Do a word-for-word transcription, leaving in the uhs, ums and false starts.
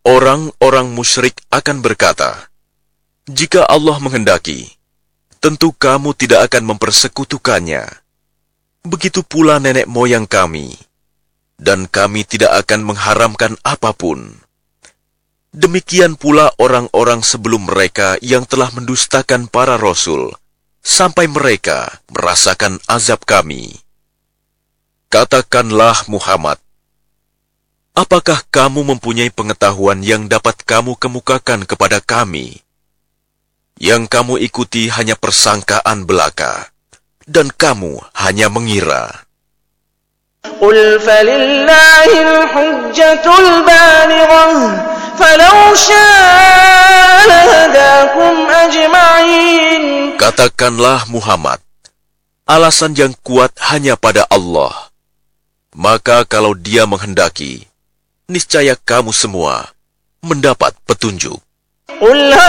Orang-orang musyrik akan berkata, "Jika Allah menghendaki, tentu kamu tidak akan mempersekutukannya. Begitu pula nenek moyang kami, dan kami tidak akan mengharamkan apapun. Demikian pula orang-orang sebelum mereka yang telah mendustakan para rasul, sampai mereka merasakan azab kami." Katakanlah Muhammad, apakah kamu mempunyai pengetahuan yang dapat kamu kemukakan kepada kami? Yang kamu ikuti hanya persangkaan belaka, dan kamu hanya mengira. قُلْ فَلِلَّهِ الْحُجَّةُ الْبَالِغَةُ فَلَوْ شَاءَ لَهَدَاكُمْ أَجْمَعِينَ. Katakanlah Muhammad, alasan yang kuat hanya pada Allah. Maka kalau Dia menghendaki, niscaya kamu semua mendapat petunjuk.